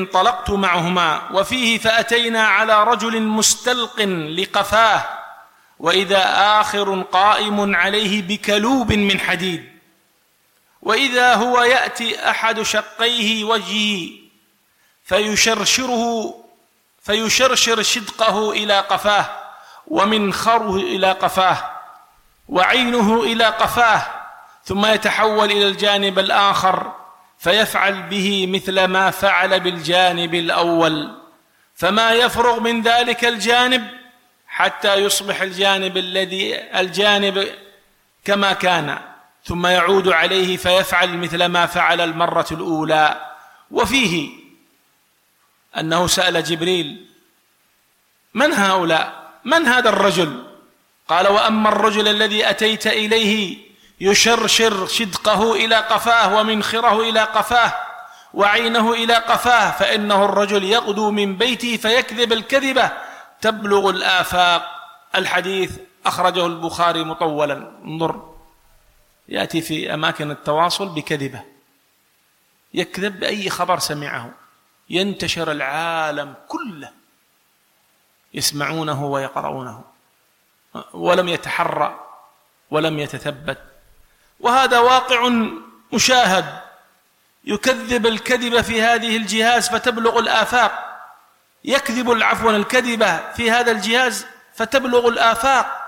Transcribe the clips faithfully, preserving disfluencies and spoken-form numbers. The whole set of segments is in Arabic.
انطلقت معهما، وفيه فأتينا على رجل مستلق لقفاه وإذا آخر قائم عليه بكلوب من حديد، وإذا هو يأتي أحد شقيه وجهه فيشرشره فيشرشر شدقه إلى قفاه ومنخره إلى قفاه وعينه إلى قفاه، ثم يتحول إلى الجانب الآخر فيفعل به مثل ما فعل بالجانب الأول، فما يفرغ من ذلك الجانب حتى يصبح الجانب الذي الجانب كما كان، ثم يعود عليه فيفعل مثل ما فعل المرة الأولى. وفيه أنه سأل جبريل: من هؤلاء؟ من هذا الرجل؟ قال: وأما الرجل الذي أتيت إليه يشرشر شدقه إلى قفاه ومنخره إلى قفاه وعينه إلى قفاه، فإنه الرجل يغدو من بيته فيكذب الكذبة تبلغ الآفاق. الحديث أخرجه البخاري مطولا. انظر، يأتي في أماكن التواصل بكذبة، يكذب بأي خبر سمعه، ينتشر العالم كله يسمعونه ويقرؤونه، ولم يتحرى ولم يتثبت. وهذا واقع مشاهد، يكذب الكذب في هذه الجهاز فتبلغ الآفاق، يكذب العفو الكذبة في هذا الجهاز فتبلغ الآفاق،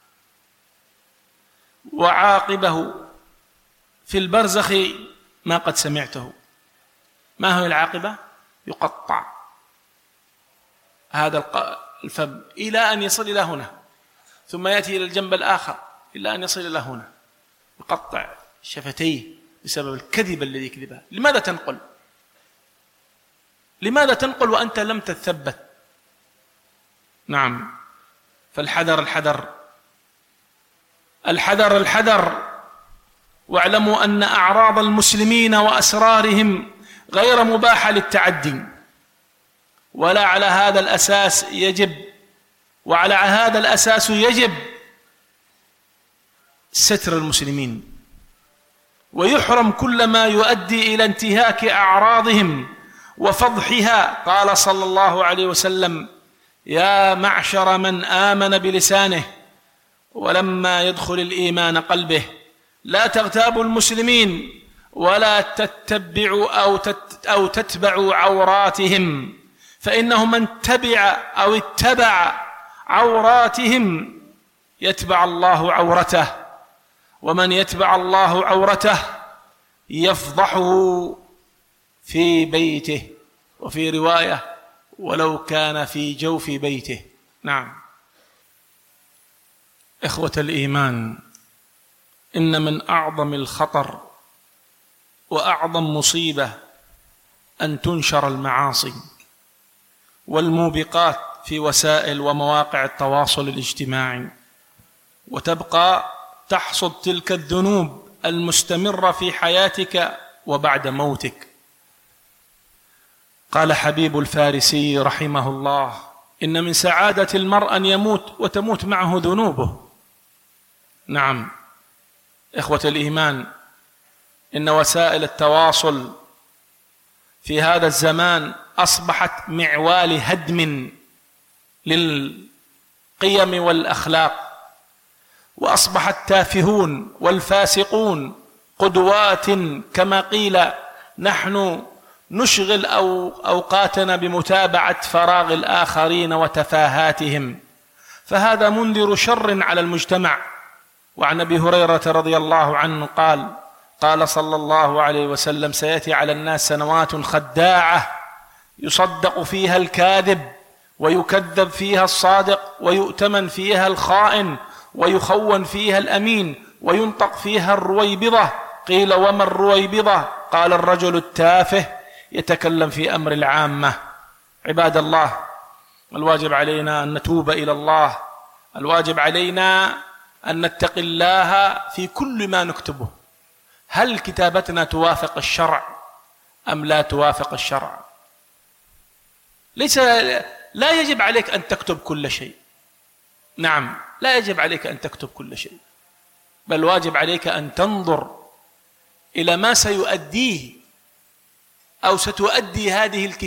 وعاقبه في البرزخ ما قد سمعته. ما هي العاقبة؟ يقطع هذا الفم إلى أن يصل إلى هنا، ثم يأتي إلى الجنب الآخر إلى أن يصل إلى هنا، يقطع شفتيه بسبب الكذب الذي كذبها. لماذا تنقل؟ لماذا تنقل وأنت لم تثبت؟ نعم، فالحذر الحذر الحذر الحذر. واعلموا أن أعراض المسلمين وأسرارهم غير مباحة للتعدي، ولا على هذا الأساس يجب وعلى هذا الأساس يجب ستر المسلمين، ويحرم كل ما يؤدي إلى انتهاك أعراضهم وفضحها. قال صلى الله عليه وسلم: يا معشر من آمن بلسانه ولما يدخل الإيمان قلبه، لا تغتابوا المسلمين ولا تتبعوا أو, تت أو تتبعوا عوراتهم، فإنه من تبع أو اتبع عوراتهم يتبع الله عورته، ومن يتبع الله عورته يفضحه في بيته، وفي رواية ولو كان في جوف بيته. نعم، إخوة الإيمان، إن من أعظم الخطر وأعظم مصيبة أن تنشر المعاصي والموبقات في وسائل ومواقع التواصل الاجتماعي، وتبقى تحصد تلك الذنوب المستمرة في حياتك وبعد موتك. قال حبيب الفارسي رحمه الله: إن من سعادة المرء أن يموت وتموت معه ذنوبه. نعم إخوة الإيمان، إن وسائل التواصل في هذا الزمان أصبحت معوال هدم للقيم والأخلاق، وأصبح التافهون والفاسقون قدوات. كما قيل: نحن نشغل أو أوقاتنا بمتابعة فراغ الآخرين وتفاهاتهم، فهذا منذر شر على المجتمع. وعن أبي هريرة رضي الله عنه قال: قال صلى الله عليه وسلم: سيأتي على الناس سنوات خداعة يصدق فيها الكاذب ويكذب فيها الصادق ويؤتمن فيها الخائن ويخون فيها الأمين وينطق فيها الرويبضة. قيل: وما الرويبضة؟ قال: الرجل التافه يتكلم في أمر العامة. عباد الله، الواجب علينا أن نتوب إلى الله، الواجب علينا أن نتقي الله في كل ما نكتبه. هل كتابتنا توافق الشرع أم لا توافق الشرع؟ ليس لا يجب عليك أن تكتب كل شيء، نعم لا يجب عليك أن تكتب كل شيء، بل واجب عليك أن تنظر إلى ما سيؤديه أو ستؤدي هذه الكتابة